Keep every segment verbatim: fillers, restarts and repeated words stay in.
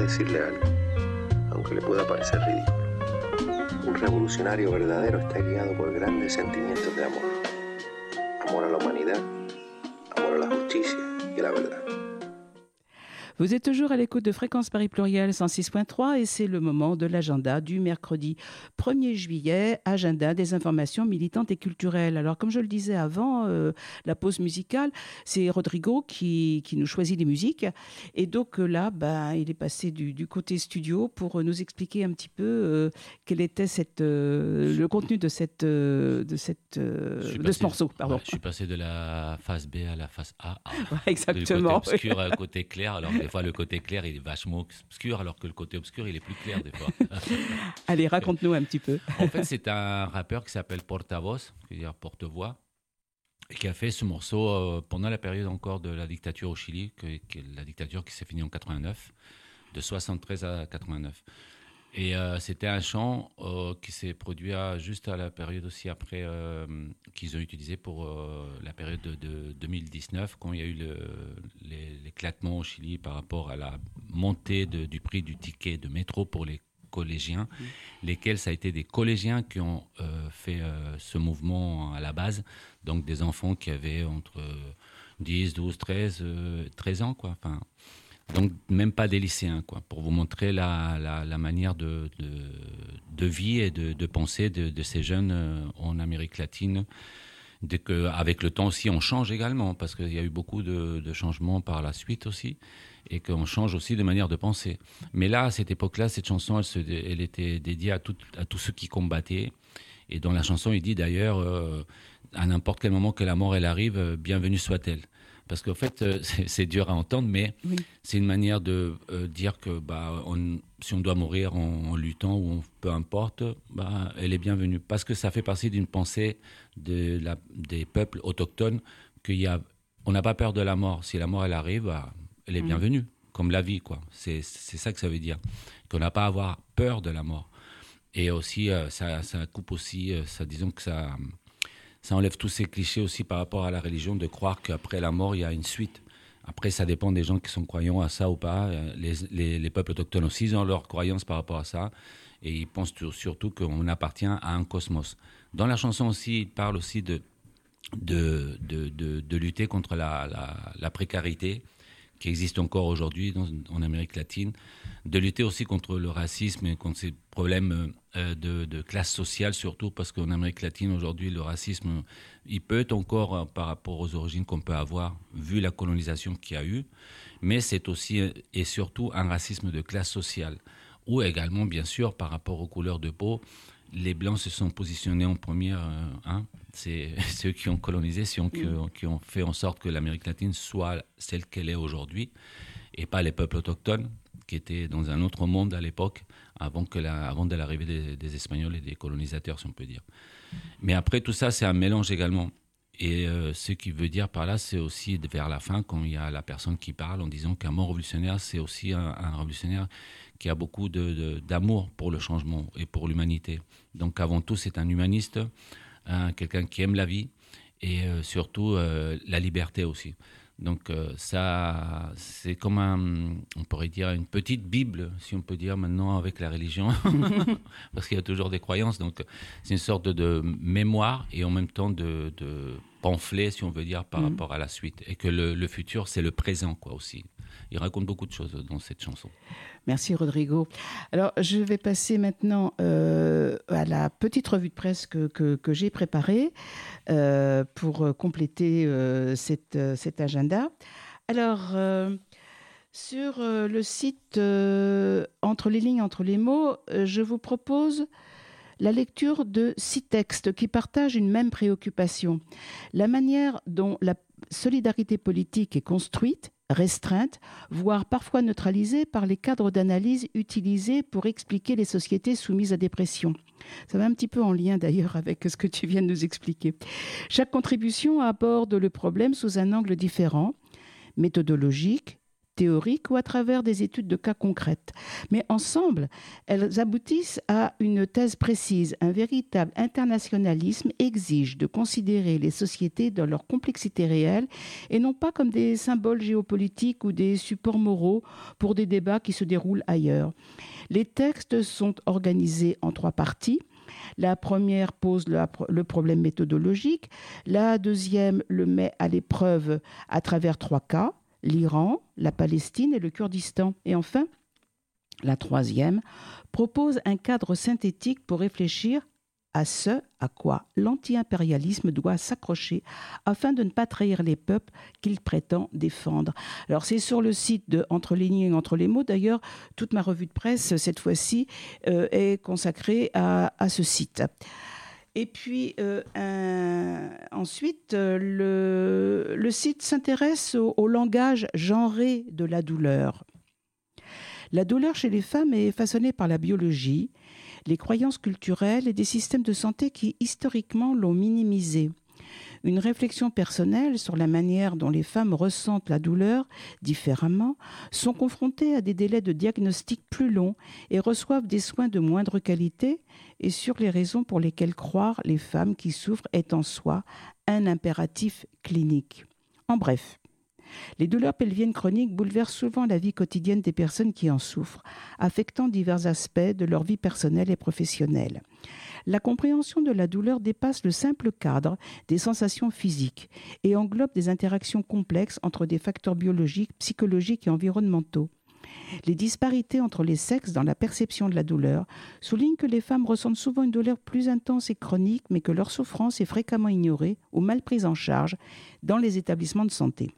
decirle algo, aunque le pueda parecer ridículo. Un revolucionario verdadero está guiado por grandes sentimientos de amor. Amor a la humanidad, amor a la justicia y a la verdad. Vous êtes toujours à l'écoute de Fréquence Paris Pluriel cent six point trois et c'est le moment de l'agenda du mercredi premier juillet, agenda des informations militantes et culturelles. Alors comme je le disais avant, euh, la pause musicale, c'est Rodrigo qui, qui nous choisit les musiques et donc euh, là, ben, il est passé du, du côté studio pour nous expliquer un petit peu euh, quel était cette, euh, le contenu de, cette, euh, de, cette, euh, de passé, ce morceau. Pardon. Ouais, je suis passé de la face B à la face A. à, ouais, exactement. Du côté obscur à côté clair, alors des fois le côté clair il est vachement obscur alors que le côté obscur il est plus clair des fois. Allez, raconte-nous un petit peu. En fait, c'est un rappeur qui s'appelle Portavoz, c'est-à-dire porte-voix, et qui a fait ce morceau euh, pendant la période encore de la dictature au Chili, que, que la dictature qui s'est finie en quatre-vingt-neuf, de soixante-treize à quatre-vingt-neuf. Et euh, c'était un chant euh, qui s'est produit à, juste à la période aussi après, euh, qu'ils ont utilisé pour euh, la période de, de deux mille dix-neuf, quand il y a eu le, les, l'éclatement au Chili par rapport à la montée de, du prix du ticket de métro pour les collégiens, mmh. lesquels ça a été des collégiens qui ont euh, fait euh, ce mouvement à la base, donc des enfants qui avaient entre dix, douze, treize, euh, treize ans, quoi, enfin... Donc, même pas des lycéens, quoi, pour vous montrer la, la, la manière de, de, de vie et de, de pensée de, de ces jeunes euh, en Amérique latine. Dès que, avec le temps aussi, on change également, parce qu'il y a eu beaucoup de, de changements par la suite aussi, et qu'on change aussi de manière de penser. Mais là, à cette époque-là, cette chanson, elle, se, elle était dédiée à, tout, à tous ceux qui combattaient. Et dans la chanson, il dit d'ailleurs, euh, à n'importe quel moment que la mort elle arrive, euh, bienvenue soit-elle. Parce qu'en fait, euh, c'est, c'est dur à entendre, mais oui. c'est une manière de euh, dire que bah, on, si on doit mourir en, en luttant ou en, peu importe, bah, elle est bienvenue. Parce que ça fait partie d'une pensée de la, des peuples autochtones qu'il y a, on n'a pas peur de la mort. Si la mort elle arrive, bah, elle est bienvenue, mmh. comme la vie, quoi. C'est, c'est ça que ça veut dire, qu'on n'a pas à avoir peur de la mort. Et aussi, euh, ça, ça coupe aussi, euh, ça, disons que ça... Ça enlève tous ces clichés aussi par rapport à la religion, de croire qu'après la mort, il y a une suite. Après, ça dépend des gens qui sont croyants à ça ou pas. Les, les, les peuples autochtones aussi, ils ont leurs croyances par rapport à ça. Et ils pensent surtout qu'on appartient à un cosmos. Dans la chanson aussi, il parle aussi de, de, de, de, de lutter contre la, la, la précarité qui existe encore aujourd'hui dans, en Amérique latine, de lutter aussi contre le racisme et contre ces problèmes euh, de, de classe sociale, surtout parce qu'en Amérique latine, aujourd'hui, le racisme, il peut être encore euh, par rapport aux origines qu'on peut avoir, vu la colonisation qu'il y a eu, mais c'est aussi euh, et surtout un racisme de classe sociale, ou également, bien sûr, par rapport aux couleurs de peau, les Blancs se sont positionnés en première, euh, hein, c'est ceux qui ont colonisé, ceux qui ont, qui ont fait en sorte que l'Amérique latine soit celle qu'elle est aujourd'hui, et pas les peuples autochtones, qui étaient dans un autre monde à l'époque, avant, que la, avant de l'arrivée des, des Espagnols et des colonisateurs, si on peut dire. Mais après, tout ça, c'est un mélange également. Et euh, ce qui veut dire par là, c'est aussi vers la fin, quand il y a la personne qui parle en disant qu'un bon révolutionnaire, c'est aussi un, un révolutionnaire qui a beaucoup de, de, d'amour pour le changement et pour l'humanité. Donc avant tout, c'est un humaniste, hein, quelqu'un qui aime la vie et euh, surtout euh, la liberté aussi. Donc euh, ça, c'est comme un, on pourrait dire une petite Bible, si on peut dire maintenant avec la religion, parce qu'il y a toujours des croyances. Donc c'est une sorte de, de mémoire et en même temps de, de pamphlet, si on veut dire, par mmh. rapport à la suite. Et que le, le futur, c'est le présent, quoi, aussi. Il raconte beaucoup de choses dans cette chanson. Merci Rodrigo. Alors, je vais passer maintenant euh, à la petite revue de presse que, que, que j'ai préparée euh, pour compléter euh, cette, cet agenda. Alors, euh, sur euh, le site euh, Entre les lignes, entre les mots, euh, je vous propose la lecture de six textes qui partagent une même préoccupation. La manière dont la solidarité politique est construite, restreinte, voire parfois neutralisée par les cadres d'analyse utilisés pour expliquer les sociétés soumises à des pressions. Ça va un petit peu en lien d'ailleurs avec ce que tu viens de nous expliquer. Chaque contribution aborde le problème sous un angle différent, méthodologique, théoriques ou à travers des études de cas concrètes. Mais ensemble, elles aboutissent à une thèse précise. Un véritable internationalisme exige de considérer les sociétés dans leur complexité réelle et non pas comme des symboles géopolitiques ou des supports moraux pour des débats qui se déroulent ailleurs. Les textes sont organisés en trois parties. La première pose le, le problème méthodologique, la deuxième le met à l'épreuve à travers trois cas, l'Iran, la Palestine et le Kurdistan. Et enfin, la troisième propose un cadre synthétique pour réfléchir à ce à quoi l'anti-impérialisme doit s'accrocher afin de ne pas trahir les peuples qu'il prétend défendre. Alors c'est sur le site de Entre les lignes et Entre les mots. D'ailleurs, toute ma revue de presse, cette fois-ci, euh, est consacrée à, à ce site. Et puis euh, un, ensuite, euh, le, le site s'intéresse au, au langage genré de la douleur. La douleur chez les femmes est façonnée par la biologie, les croyances culturelles et des systèmes de santé qui, historiquement, l'ont minimisée. Une réflexion personnelle sur la manière dont les femmes ressentent la douleur différemment, sont confrontées à des délais de diagnostic plus longs et reçoivent des soins de moindre qualité, et sur les raisons pour lesquelles croire les femmes qui souffrent est en soi un impératif clinique. En bref, les douleurs pelviennes chroniques bouleversent souvent la vie quotidienne des personnes qui en souffrent, affectant divers aspects de leur vie personnelle et professionnelle. La compréhension de la douleur dépasse le simple cadre des sensations physiques et englobe des interactions complexes entre des facteurs biologiques, psychologiques et environnementaux. Les disparités entre les sexes dans la perception de la douleur soulignent que les femmes ressentent souvent une douleur plus intense et chronique, mais que leur souffrance est fréquemment ignorée ou mal prise en charge dans les établissements de santé.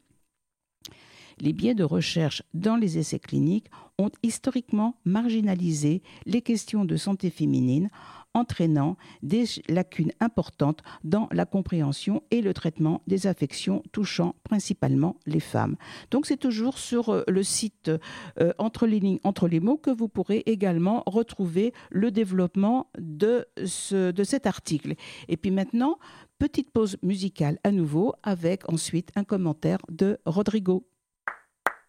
Les biais de recherche dans les essais cliniques ont historiquement marginalisé les questions de santé féminine, entraînant des lacunes importantes dans la compréhension et le traitement des affections touchant principalement les femmes. Donc c'est toujours sur le site euh, Entre les lignes, Entre les mots que vous pourrez également retrouver le développement de, ce, de cet article. Et puis maintenant, petite pause musicale à nouveau avec ensuite un commentaire de Rodrigo.